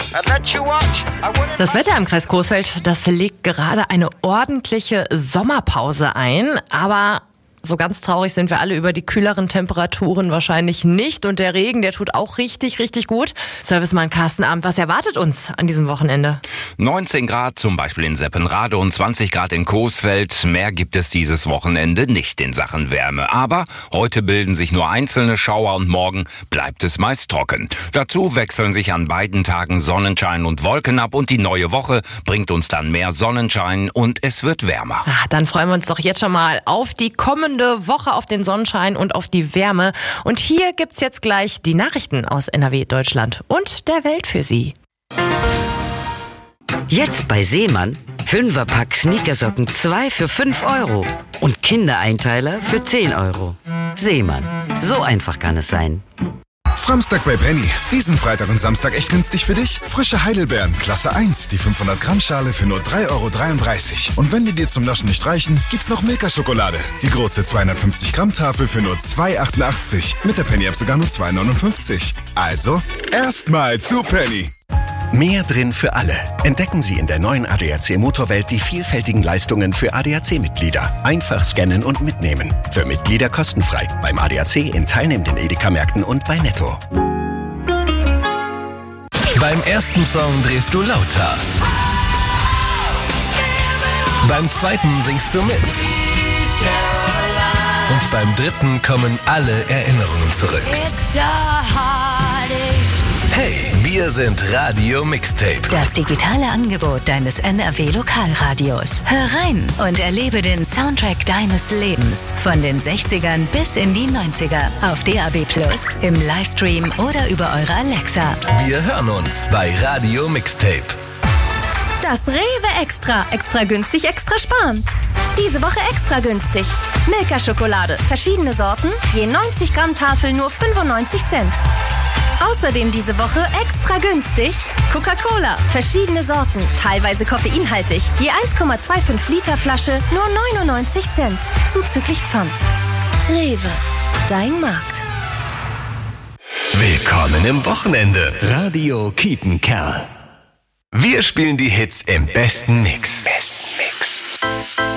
and let you watch. Das Wetter im Kreis Coesfeld, das legt gerade eine ordentliche Sommerpause ein, aber so ganz traurig sind wir alle über die kühleren Temperaturen wahrscheinlich nicht. Und der Regen, der tut auch richtig, richtig gut. Servicemann Carsten Arndt, was erwartet uns an diesem Wochenende? 19 Grad zum Beispiel in Seppenrade und 20 Grad in Coesfeld. Mehr gibt es dieses Wochenende nicht in Sachen Wärme. Aber heute bilden sich nur einzelne Schauer und morgen bleibt es meist trocken. Dazu wechseln sich an beiden Tagen Sonnenschein und Wolken ab. Und die neue Woche bringt uns dann mehr Sonnenschein und es wird wärmer. Dann freuen wir uns doch jetzt schon mal auf die kommende Woche, auf den Sonnenschein und auf die Wärme. Und hier gibt's jetzt gleich die Nachrichten aus NRW, Deutschland und der Welt für Sie. Jetzt bei Seemann 5er-Pack Sneakersocken 2 für 5 € und Kindereinteiler für 10 €. Seemann, so einfach kann es sein. Framstag bei Penny. Diesen Freitag und Samstag echt günstig für dich? Frische Heidelbeeren, Klasse 1, die 500 Gramm Schale für nur 3,33 €. Und wenn die dir zum Naschen nicht reichen, gibt's noch Milka-Schokolade. Die große 250 Gramm Tafel für nur 2,88 €. Mit der Penny-App sogar nur 2,59 €. Also, erstmal zu Penny. Mehr drin für alle. Entdecken Sie in der neuen ADAC Motorwelt die vielfältigen Leistungen für ADAC-Mitglieder. Einfach scannen und mitnehmen. Für Mitglieder kostenfrei. Beim ADAC in teilnehmenden Edeka-Märkten und bei Netto. Beim ersten Song drehst du lauter. Beim zweiten singst du mit. Und beim dritten kommen alle Erinnerungen zurück. Hey, wir sind Radio Mixtape. Das digitale Angebot deines NRW Lokalradios. Hör rein und erlebe den Soundtrack deines Lebens. Von den 60ern bis in die 90er. Auf DAB+, im Livestream oder über eure Alexa. Wir hören uns bei Radio Mixtape. Das Rewe Extra. Extra günstig, extra sparen. Diese Woche extra günstig. Milka-Schokolade. Verschiedene Sorten. Je 90 Gramm Tafel nur 95 Cent. Außerdem diese Woche extra günstig Coca-Cola, verschiedene Sorten, teilweise koffeinhaltig, je 1,25 Liter Flasche, nur 99 Cent, zuzüglich Pfand. Rewe, dein Markt. Willkommen im Wochenende. Radio Kiepenkerl. Wir spielen die Hits im besten Mix.